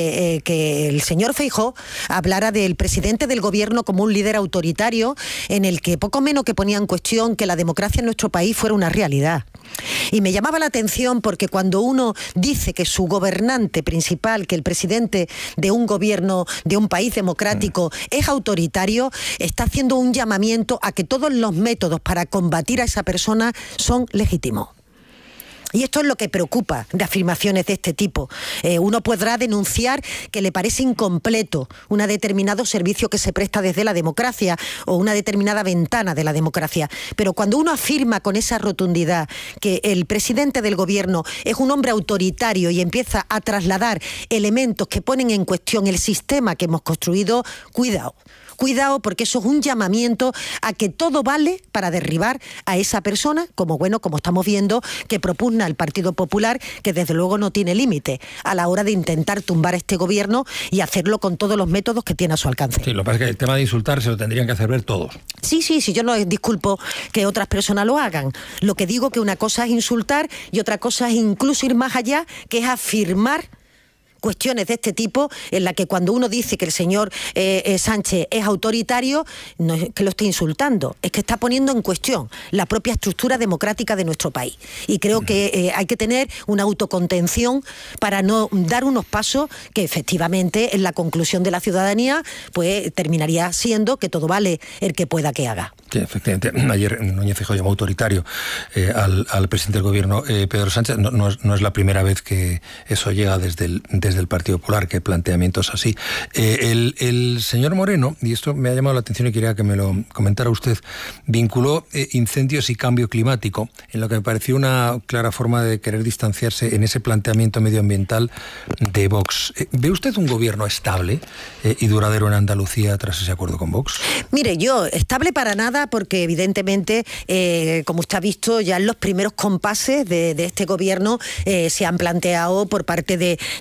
Speaker 9: que el señor Feijóo hablara del presidente del gobierno como un líder autoritario, en el que poco menos que ponía en cuestión que la democracia en nuestro país fuera una realidad. Y me llamaba la atención porque cuando uno dice que su gobernante principal, que el presidente de un gobierno, de un país democrático, es autoritario, está haciendo un llamamiento a que todos los métodos para combatir a esa persona son legítimos. Y esto es lo que preocupa de afirmaciones de este tipo. Uno podrá denunciar que le parece incompleto un determinado servicio que se presta desde la democracia o una determinada ventana de la democracia. Pero cuando uno afirma con esa rotundidad que el presidente del gobierno es un hombre autoritario y empieza a trasladar elementos que ponen en cuestión el sistema que hemos construido, cuidado. Cuidado, porque eso es un llamamiento a que todo vale para derribar a esa persona, como estamos viendo que propugna el Partido Popular, que desde luego no tiene límite a la hora de intentar tumbar este gobierno y hacerlo con todos los métodos que tiene a su alcance.
Speaker 1: Sí, lo que pasa es que el tema de insultar se lo tendrían que hacer ver todos.
Speaker 9: Sí, yo no disculpo que otras personas lo hagan. Lo que digo que una cosa es insultar y otra cosa es incluso ir más allá, que es afirmar cuestiones de este tipo, en la que cuando uno dice que el señor Sánchez es autoritario, no es que lo esté insultando, es que está poniendo en cuestión la propia estructura democrática de nuestro país. Y creo que hay que tener una autocontención para no dar unos pasos que efectivamente en la conclusión de la ciudadanía pues terminaría siendo que todo vale el que pueda que haga.
Speaker 1: Sí, efectivamente. Ayer Núñez Feijóo llamó autoritario al presidente del gobierno, Pedro Sánchez. No es la primera vez que eso llega desde el Partido Popular, que planteamientos así. El señor Moreno, y esto me ha llamado la atención y quería que me lo comentara usted, vinculó incendios y cambio climático, en lo que me pareció una clara forma de querer distanciarse en ese planteamiento medioambiental de Vox. ¿Ve usted un gobierno estable y duradero en Andalucía tras ese acuerdo con Vox?
Speaker 9: Mire, yo estable para nada, nada, porque evidentemente, como usted ha visto, ya en los primeros compases de este gobierno se han planteado por parte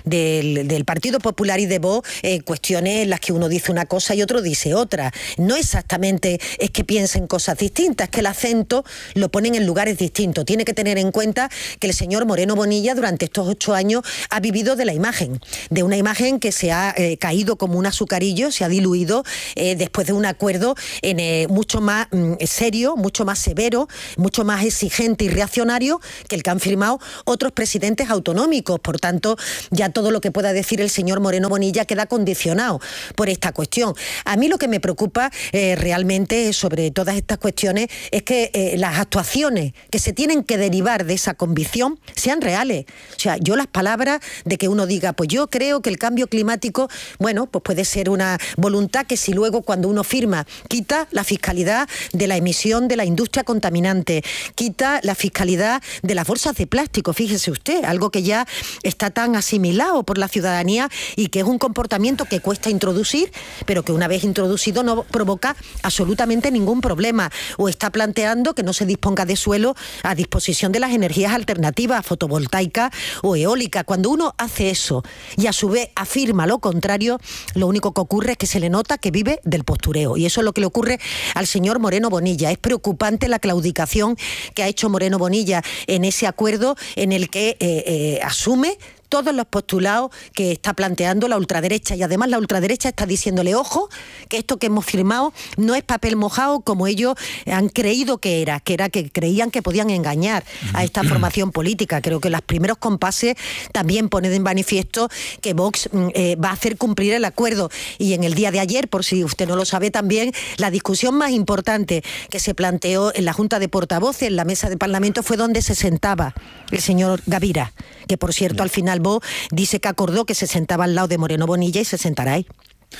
Speaker 9: del Partido Popular y de Vox cuestiones en las que uno dice una cosa y otro dice otra. No exactamente es que piensen cosas distintas, es que el acento lo ponen en lugares distintos. Tiene que tener en cuenta que el señor Moreno Bonilla durante estos 8 años ha vivido de la imagen, de una imagen que se ha caído como un azucarillo, se ha diluido después de un acuerdo mucho más serio, mucho más severo, mucho más exigente y reaccionario que el que han firmado otros presidentes autonómicos. Por tanto, ya todo lo que pueda decir el señor Moreno Bonilla queda condicionado por esta cuestión. A mí lo que me preocupa realmente sobre todas estas cuestiones es que las actuaciones que se tienen que derivar de esa convicción sean reales. O sea, yo las palabras de que uno diga, pues yo creo que el cambio climático, bueno, pues puede ser una voluntad que si luego cuando uno firma quita la fiscalidad de la emisión de la industria contaminante, quita la fiscalidad de las bolsas de plástico, fíjese usted, algo que ya está tan asimilado por la ciudadanía y que es un comportamiento que cuesta introducir, pero que una vez introducido no provoca absolutamente ningún problema. O está planteando que no se disponga de suelo a disposición de las energías alternativas, fotovoltaica o eólica. Cuando uno hace eso y a su vez afirma lo contrario, lo único que ocurre es que se le nota que vive del postureo. Y eso es lo que le ocurre al señor Moreno Bonilla. Es preocupante la claudicación que ha hecho Moreno Bonilla en ese acuerdo en el que asume todos los postulados que está planteando la ultraderecha, y además la ultraderecha está diciéndole, ojo, que esto que hemos firmado no es papel mojado como ellos han creído que era que creían que podían engañar a esta formación política. Creo que los primeros compases también ponen de manifiesto que Vox va a hacer cumplir el acuerdo. Y en el día de ayer, por si usted no lo sabe también, la discusión más importante que se planteó en la Junta de Portavoces, en la mesa del Parlamento, fue donde se sentaba el señor Gavira, que por cierto al final Vox dice que acordó que se sentaba al lado de Moreno Bonilla y se sentará ahí.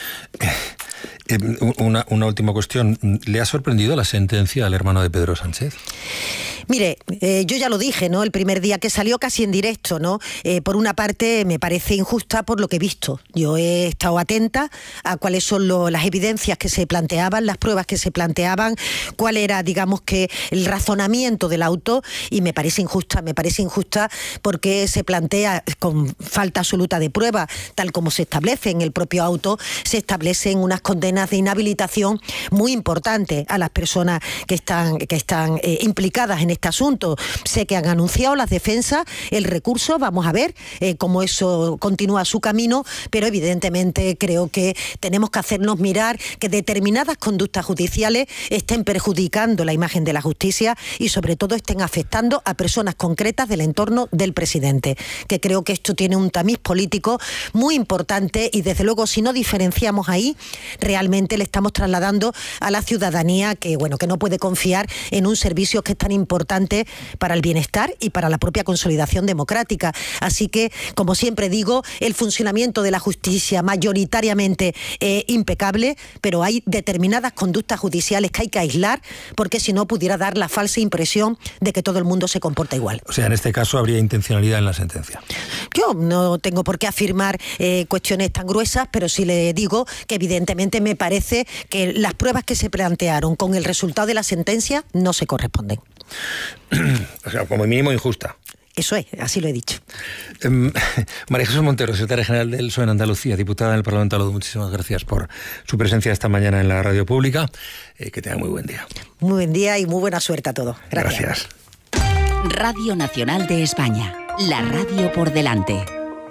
Speaker 1: Una última cuestión. ¿Le ha sorprendido la sentencia al hermano de Pedro Sánchez?
Speaker 9: Mire, yo ya lo dije, ¿no? El primer día que salió casi en directo, ¿no? Por una parte me parece injusta por lo que he visto. Yo he estado atenta a cuáles son las evidencias que se planteaban, las pruebas que se planteaban, cuál era, digamos, que el razonamiento del auto, y me parece injusta porque se plantea con falta absoluta de prueba, tal como se establece en el propio auto, se establecen unas condenas de inhabilitación muy importantes a las personas que están implicadas en este asunto. Sé que han anunciado las defensas el recurso, vamos a ver cómo eso continúa su camino, pero evidentemente creo que tenemos que hacernos mirar que determinadas conductas judiciales estén perjudicando la imagen de la justicia y sobre todo estén afectando a personas concretas del entorno del presidente, que creo que esto tiene un tamiz político muy importante y desde luego si no diferenciamos ahí, realmente le estamos trasladando a la ciudadanía que no puede confiar en un servicio que es tan importante para el bienestar y para la propia consolidación democrática. Así que, como siempre digo, el funcionamiento de la justicia mayoritariamente impecable, pero hay determinadas conductas judiciales que hay que aislar porque si no pudiera dar la falsa impresión de que todo el mundo se comporta igual.
Speaker 1: O sea, en este caso habría intencionalidad en la sentencia.
Speaker 9: Yo no tengo por qué afirmar cuestiones tan gruesas, pero sí le digo que evidentemente me parece que las pruebas que se plantearon con el resultado de la sentencia no se corresponden.
Speaker 1: O sea, como mínimo injusta.
Speaker 9: Eso es, así lo he dicho.
Speaker 1: María Jesús Montero, secretaria general del PSOE en Andalucía, diputada en el Parlamento de Andaluz, muchísimas gracias por su presencia esta mañana en la radio pública. Que tenga muy buen día.
Speaker 9: Muy buen día y muy buena suerte a todos.
Speaker 1: Gracias.
Speaker 3: Radio Nacional de España, la radio por delante.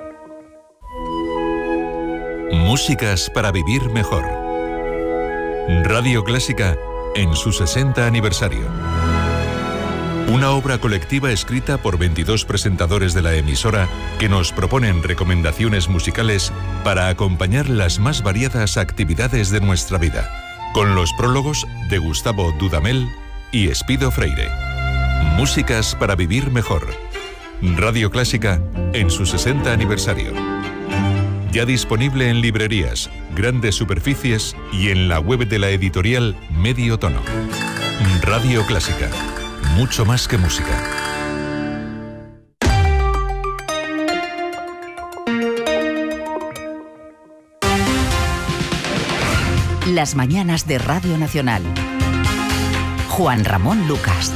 Speaker 4: Músicas para vivir mejor. Radio Clásica en su 60 aniversario. Una obra colectiva escrita por 22 presentadores de la emisora que nos proponen recomendaciones musicales para acompañar las más variadas actividades de nuestra vida, con los prólogos de Gustavo Dudamel y Espido Freire. Músicas para vivir mejor. Radio Clásica en su 60 aniversario. Ya disponible en librerías, grandes superficies y en la web de la editorial Medio Tono. Radio Clásica. Mucho más que música.
Speaker 3: Las mañanas de Radio Nacional. Juan Ramón Lucas.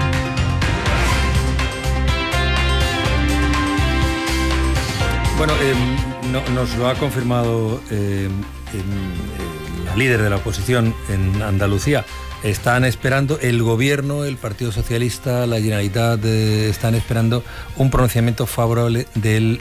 Speaker 1: Bueno, nos lo ha confirmado la líder de la oposición en Andalucía. Están esperando, el gobierno, el Partido Socialista, la Generalitat, están esperando un pronunciamiento favorable del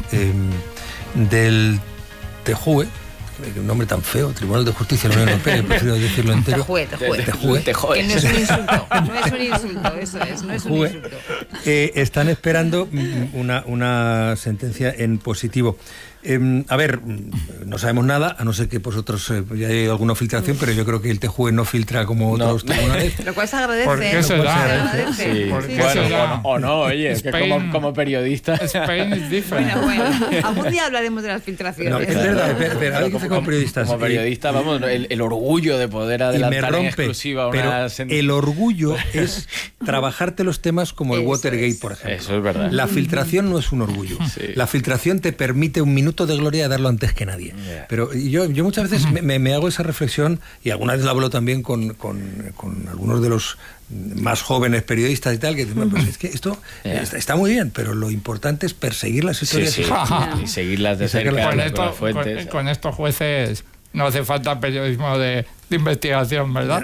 Speaker 1: TJUE, un nombre tan feo, Tribunal de Justicia de la Unión Europea, prefiero decirlo entero.
Speaker 8: TJUE. Que no es un insulto, no es un insulto, eso es, no es un insulto.
Speaker 1: Están esperando una sentencia en positivo. A ver, no sabemos nada, a no ser que vosotros ya hay alguna filtración, pero yo creo que el TJUE no filtra como otros tribunales.
Speaker 8: Lo cual se agradece.
Speaker 6: ¿Por qué se da?
Speaker 7: Sí. Bueno, o no, oye, es que como periodista...
Speaker 6: Spain is different.
Speaker 8: Bueno, algún día hablaremos de las filtraciones.
Speaker 1: No, es verdad, pero hay que hacer como periodistas.
Speaker 7: Como periodista, vamos, el orgullo de poder adelantar en exclusiva una
Speaker 1: sentencia. El orgullo es trabajarte los temas como el Watergate, por ejemplo.
Speaker 7: Eso es verdad.
Speaker 1: La filtración no es un orgullo. Sí. La filtración te permite un minuto de gloria de darlo antes que nadie. Yeah. Pero yo muchas veces me hago esa reflexión, y alguna vez la hablo también con algunos de los más jóvenes periodistas y tal, que dicen, pues es que esto está muy bien, pero lo importante es perseguir las historias
Speaker 7: y seguirlas de cerca con las fuentes.
Speaker 6: Con estos jueces no hace falta periodismo de investigación, ¿verdad?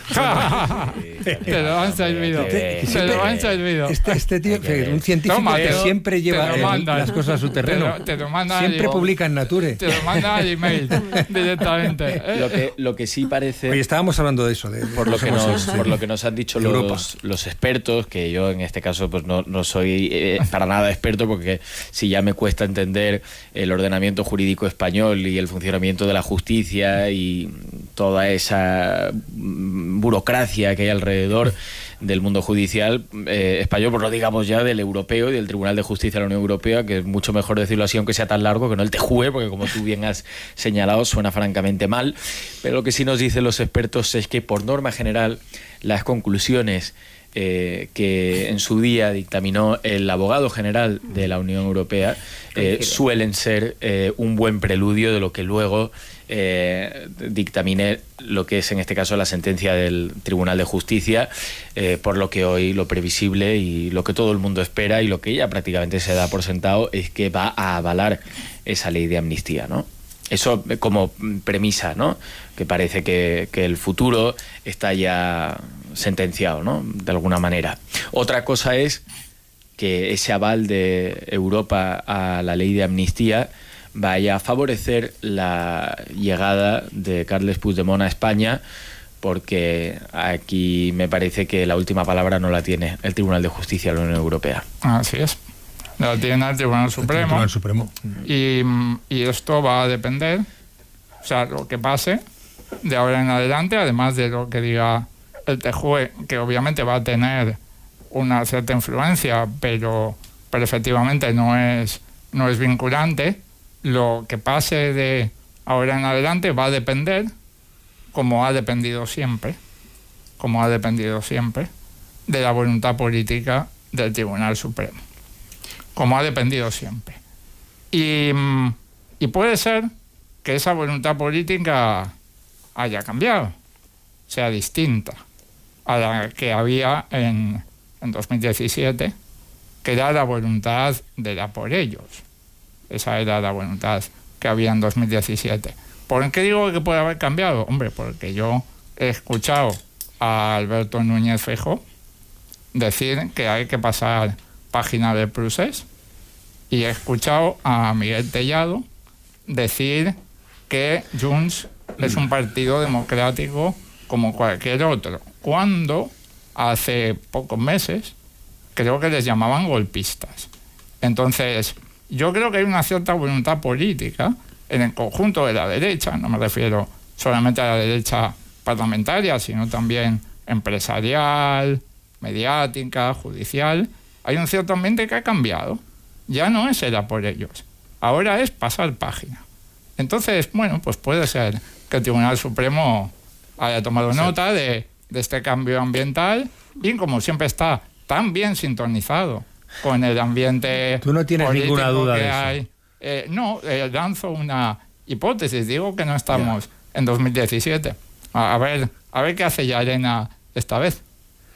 Speaker 6: Te lo han servido.
Speaker 1: Este tío, un científico que siempre lleva las cosas a su terreno.
Speaker 6: Te lo manda
Speaker 1: siempre publica en Nature.
Speaker 6: Te lo manda al email directamente.
Speaker 7: Lo que sí parece...
Speaker 1: Oye, estábamos hablando de eso.
Speaker 7: Por lo que nos han dicho los expertos, que yo en este caso pues no soy para nada experto, porque si ya me cuesta entender el ordenamiento jurídico español y el funcionamiento de la justicia y toda esa burocracia que hay alrededor del mundo judicial español, pues no digamos ya del europeo y del Tribunal de Justicia de la Unión Europea, que es mucho mejor decirlo así, aunque sea tan largo, que no el TJUE, porque como tú bien has señalado, suena francamente mal. Pero lo que sí nos dicen los expertos es que, por norma general, las conclusiones que en su día dictaminó el abogado general de la Unión Europea suelen ser un buen preludio de lo que luego dictamine lo que es en este caso la sentencia del Tribunal de Justicia, por lo que hoy lo previsible y lo que todo el mundo espera y lo que ya prácticamente se da por sentado es que va a avalar esa ley de amnistía, ¿no? Eso como premisa, ¿no? Que parece que el futuro está ya sentenciado, ¿no? De alguna manera. Otra cosa es que ese aval de Europa a la ley de amnistía vaya a favorecer la llegada de Carles Puigdemont a España, porque aquí me parece que la última palabra no la tiene el Tribunal de Justicia de la Unión Europea.
Speaker 6: Así es. La tiene el Tribunal Supremo. Y esto va a depender, o sea, lo que pase de ahora en adelante, además de lo que diga el TJUE, que obviamente va a tener una cierta influencia, pero efectivamente no es vinculante. Lo que pase de ahora en adelante va a depender, como ha dependido siempre, de la voluntad política del Tribunal Supremo. Como ha dependido siempre. Y puede ser que esa voluntad política haya cambiado, sea distinta a la que había en 2017, que era la voluntad de la por ellos. Esa era la voluntad que había en 2017. ¿Por qué digo que puede haber cambiado? Hombre, porque yo he escuchado a Alberto Núñez Feijóo decir que hay que pasar página del procés, y he escuchado a Miguel Tellado decir que Junts es un partido democrático como cualquier otro, cuando hace pocos meses creo que les llamaban golpistas. Entonces, yo creo que hay una cierta voluntad política en el conjunto de la derecha, no me refiero solamente a la derecha parlamentaria, sino también empresarial, mediática, judicial. Hay un cierto ambiente que ha cambiado. Ya no es era por ellos, ahora es pasar página. Entonces, bueno, pues puede ser que el Tribunal Supremo haya tomado nota de este cambio ambiental, y como siempre está tan bien sintonizado con el ambiente.
Speaker 1: Tú no tienes ninguna duda de
Speaker 6: eso. Lanzo una hipótesis, digo que no estamos en 2017. A ver qué hace Llarena esta vez.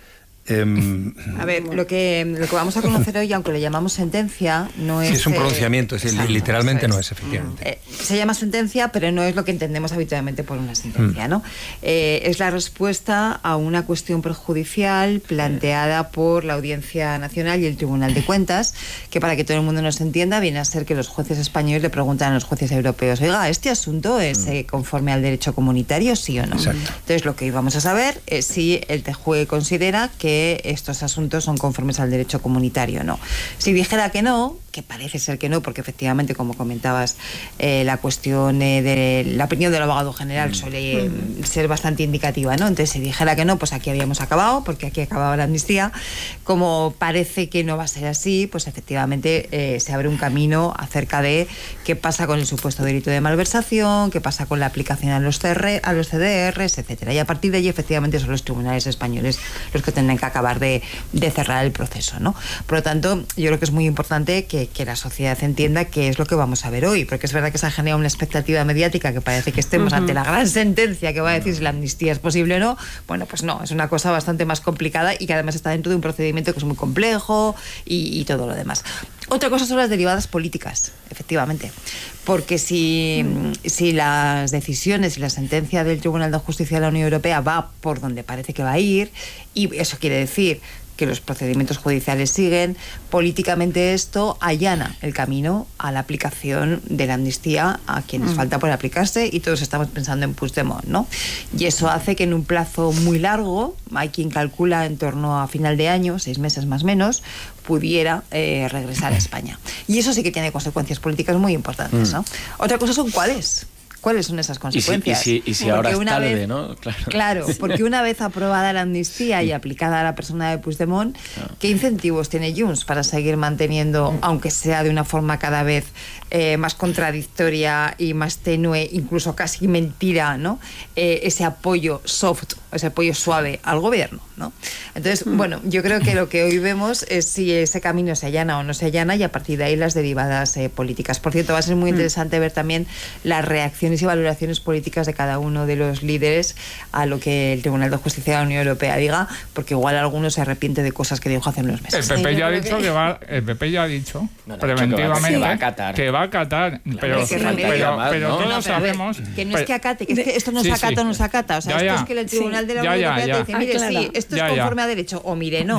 Speaker 8: A ver, lo que vamos a conocer hoy, aunque le llamamos sentencia, no es...
Speaker 1: Sí, es un pronunciamiento,
Speaker 8: exacto,
Speaker 1: literalmente no es, efectivamente.
Speaker 8: Se llama sentencia, pero no es lo que entendemos habitualmente por una sentencia, ¿no? Es la respuesta a una cuestión prejudicial planteada por la Audiencia Nacional y el Tribunal de Cuentas, que para que todo el mundo nos entienda, viene a ser que los jueces españoles le preguntan a los jueces europeos, oiga, ¿este asunto es conforme al derecho comunitario, sí o no?
Speaker 1: Exacto.
Speaker 8: Entonces, lo que hoy vamos a saber es si el TJUE considera que estos asuntos son conformes al derecho comunitario o no. Si dijera que no, que parece ser que no, porque efectivamente, como comentabas, la cuestión de la opinión del abogado general suele ser bastante indicativa, ¿no? Entonces, si dijera que no, pues aquí habíamos acabado, porque aquí acababa la amnistía. Como parece que no va a ser así, pues efectivamente se abre un camino acerca de qué pasa con el supuesto delito de malversación, qué pasa con la aplicación a los CDRs, etcétera. Y a partir de allí, efectivamente, son los tribunales españoles los que tendrán que acabar de cerrar el proceso, ¿no? Por lo tanto, yo creo que es muy importante que la sociedad entienda qué es lo que vamos a ver hoy, porque es verdad que se ha generado una expectativa mediática que parece que estemos ante la gran sentencia que va a decir si la amnistía es posible o no. Bueno, pues no, es una cosa bastante más complicada y que además está dentro de un procedimiento que es muy complejo y todo lo demás. Otra cosa son las derivadas políticas, efectivamente, porque si las decisiones y la sentencia del Tribunal de Justicia de la Unión Europea va por donde parece que va a ir, y eso quiere decir que los procedimientos judiciales siguen, políticamente esto allana el camino a la aplicación de la amnistía a quienes falta por aplicarse, y todos estamos pensando en Puigdemont, ¿no? Y eso hace que en un plazo muy largo, hay quien calcula en torno a final de año, 6 meses más o menos, pudiera regresar a España. Y eso sí que tiene consecuencias políticas muy importantes, ¿no? Otra cosa son cuáles. ¿Cuáles son esas consecuencias?
Speaker 7: Y si ahora es tarde, ¿no?
Speaker 8: Claro, porque una vez aprobada la amnistía y aplicada a la persona de Puigdemont, ¿qué incentivos tiene Junts para seguir manteniendo, aunque sea de una forma cada vez más contradictoria y más tenue, incluso casi mentira, ¿no? Ese apoyo soft, ese apoyo suave al gobierno, ¿no? Entonces, bueno, yo creo que lo que hoy vemos es si ese camino se allana o no se allana, y a partir de ahí las derivadas políticas. Por cierto, va a ser muy interesante ver también las reacciones y valoraciones políticas de cada uno de los líderes a lo que el Tribunal de Justicia de la Unión Europea diga, porque igual alguno se arrepiente de cosas que dijo hace unos meses.
Speaker 6: El PP ya ha dicho preventivamente que va a acatar, pero todos sabemos
Speaker 8: que no es que acate, que es que esto no se acata o no se acata, o sea, esto es que el Tribunal de la Unión Europea te dice, mire, sí, esto es conforme a derecho, o mire, no.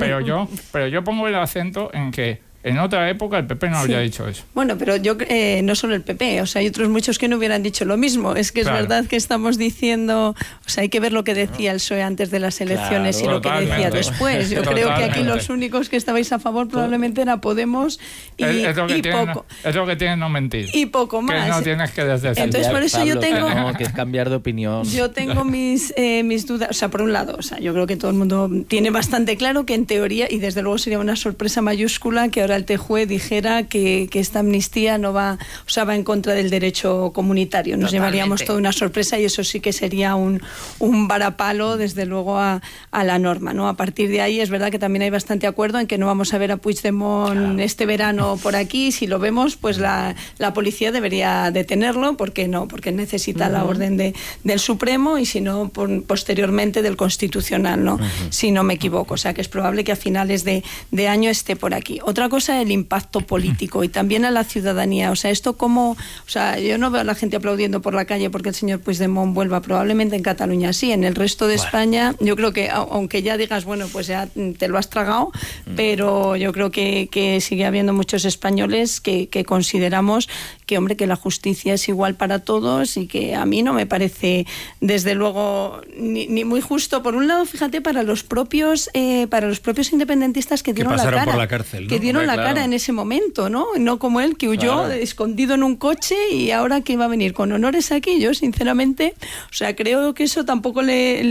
Speaker 6: Pero yo pongo el acento en que en otra época el PP no habría dicho eso.
Speaker 5: Bueno, pero yo no solo el PP, o sea, hay otros muchos que no hubieran dicho lo mismo. Es que es verdad que estamos diciendo, o sea, hay que ver lo que decía el PSOE antes de las elecciones y lo que decía después. Yo creo que aquí los únicos que estabais a favor probablemente era Podemos y poco.
Speaker 6: Es lo que tienen no mentir.
Speaker 5: Y poco más.
Speaker 6: Que no tienes que desdecir.
Speaker 5: Entonces, por eso
Speaker 7: Pablo,
Speaker 5: yo tengo...
Speaker 7: No, que es cambiar de opinión.
Speaker 5: Yo tengo mis dudas. O sea, por un lado, o sea, yo creo que todo el mundo tiene bastante claro que en teoría, y desde luego sería una sorpresa mayúscula, que ahora el TJUE dijera que esta amnistía no va, o sea, va en contra del derecho comunitario. Nos llevaríamos toda una sorpresa, y eso sí que sería un varapalo, desde luego, a la norma, ¿no? A partir de ahí es verdad que también hay bastante acuerdo en que no vamos a ver a Puigdemont este verano por aquí. Si lo vemos, pues la policía debería detenerlo, porque necesita la orden del Supremo, y si no, posteriormente del Constitucional, ¿no? Si no me equivoco. O sea, que es probable que a finales de año esté por aquí. Otra cosa, el impacto político y también a la ciudadanía. O sea, esto como... O sea, yo no veo a la gente aplaudiendo por la calle porque el señor Puigdemont vuelva. Probablemente en Cataluña sí. En el resto de España, yo creo que, aunque ya digas, bueno, pues ya te lo has tragado, pero yo creo que sigue habiendo muchos españoles que consideramos que, hombre, que la justicia es igual para todos, y que a mí no me parece, desde luego, ni muy justo. Por un lado, fíjate, para los propios independentistas que dieron la cara.
Speaker 1: Por la cárcel, ¿no?
Speaker 5: Que dieron la cara en ese momento, ¿no? No como él, que huyó escondido en un coche, y ahora que iba a venir con honores aquí. Yo, sinceramente, o sea, creo que eso tampoco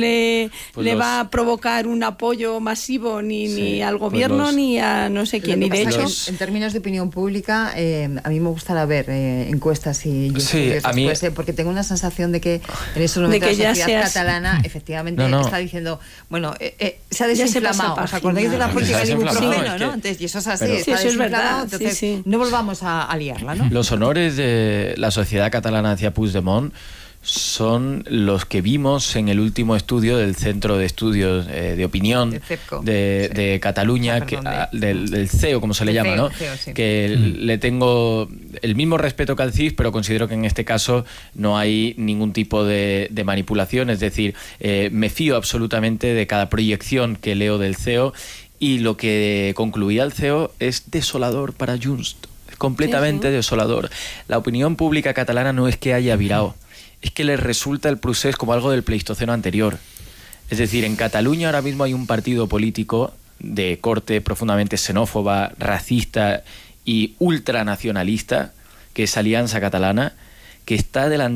Speaker 5: le va a provocar un apoyo masivo ni al gobierno ni a no sé quién. Y de hecho,
Speaker 8: en términos de opinión pública, a mí me gustaría ver encuestas y porque tengo una sensación de que en esos momentos la sociedad catalana efectivamente está diciendo, bueno, se ha desinflamado. ¿Os acordáis de la política de ibuprofeno, no? Entonces, y eso es así, está desinflamado, entonces no volvamos a liarla, ¿no?
Speaker 7: Los honores de la sociedad catalana hacia Puigdemont son los que vimos en el último estudio del Centro de Estudios de Opinión de Cataluña, del CEO, como se le llama, ¿no? CEO, sí. Que le tengo el mismo respeto que al CIS, pero considero que en este caso no hay ningún tipo de manipulación, es decir, me fío absolutamente de cada proyección que leo del CEO, y lo que concluía el CEO es desolador para Junts, completamente desolador. La opinión pública catalana no es que haya virado, es que les resulta el procés como algo del Pleistoceno anterior. Es decir, en Cataluña ahora mismo hay un partido político de corte profundamente xenófoba, racista y ultranacionalista, que es Alianza Catalana, que está adelantando